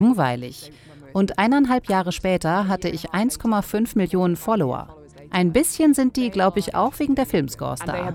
langweilig. Und 1,5 Jahre später hatte ich 1,5 Millionen Follower. Ein bisschen sind die, glaube ich, auch wegen der Filmscores da.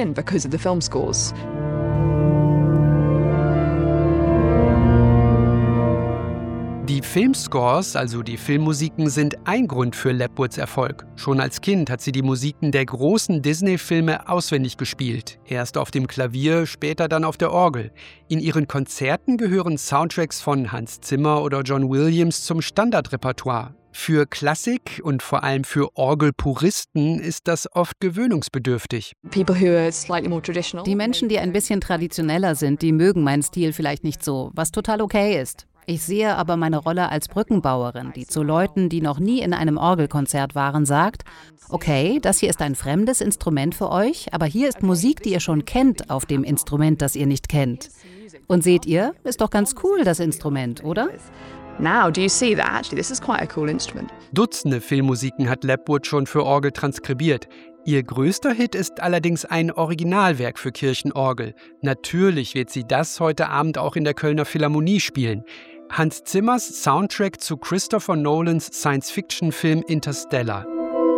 Die Filmscores, also die Filmmusiken, sind ein Grund für Lapwoods Erfolg. Schon als Kind hat sie die Musiken der großen Disney-Filme auswendig gespielt. Erst auf dem Klavier, später dann auf der Orgel. In ihren Konzerten gehören Soundtracks von Hans Zimmer oder John Williams zum Standardrepertoire. Für Klassik und vor allem für Orgelpuristen ist das oft gewöhnungsbedürftig. Die Menschen, die ein bisschen traditioneller sind, die mögen meinen Stil vielleicht nicht so, was total okay ist. Ich sehe aber meine Rolle als Brückenbauerin, die zu Leuten, die noch nie in einem Orgelkonzert waren, sagt, okay, das hier ist ein fremdes Instrument für euch, aber hier ist Musik, die ihr schon kennt auf dem Instrument, das ihr nicht kennt. Und seht ihr, ist doch ganz cool, das Instrument, oder? Now, do you see that? Actually, this is quite a cool instrument. Dutzende Filmmusiken hat Lapwood schon für Orgel transkribiert. Ihr größter Hit ist allerdings ein Originalwerk für Kirchenorgel. Natürlich wird sie das heute Abend auch in der Kölner Philharmonie spielen. Hans Zimmers Soundtrack zu Christopher Nolans Science-Fiction-Film Interstellar.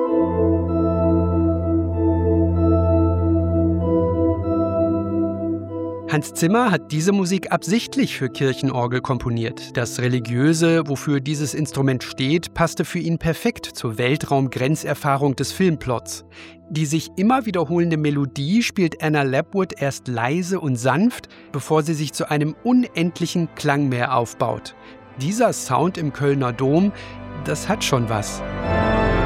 Hans Zimmer hat diese Musik absichtlich für Kirchenorgel komponiert. Das Religiöse, wofür dieses Instrument steht, passte für ihn perfekt zur Weltraumgrenzerfahrung des Filmplots. Die sich immer wiederholende Melodie spielt Anna Lapwood erst leise und sanft, bevor sie sich zu einem unendlichen Klangmeer aufbaut. Dieser Sound im Kölner Dom, das hat schon was.